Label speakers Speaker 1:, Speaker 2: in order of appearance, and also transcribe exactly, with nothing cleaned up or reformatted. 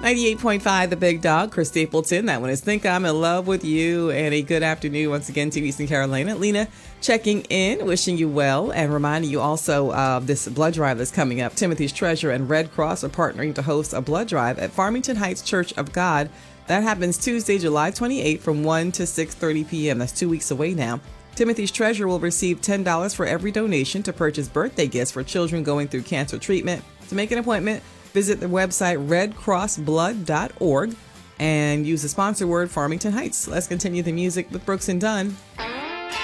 Speaker 1: ninety-eight point five The Big Dog, Chris Stapleton. That one is Think I'm in Love with You. And a good afternoon once again to Eastern Carolina. Lena checking in, wishing you well, and reminding you also of this blood drive that's coming up. Timothy's Treasure and Red Cross are partnering to host a blood drive at Farmington Heights Church of God. That happens Tuesday, July twenty-eighth from one to six thirty p.m. That's two weeks away now. Timothy's Treasure will receive ten dollars for every donation to purchase birthday gifts for children going through cancer treatment. To make an appointment, visit the website red cross blood dot org and use the sponsor word Farmington Heights. Let's continue the music with Brooks and Dunn.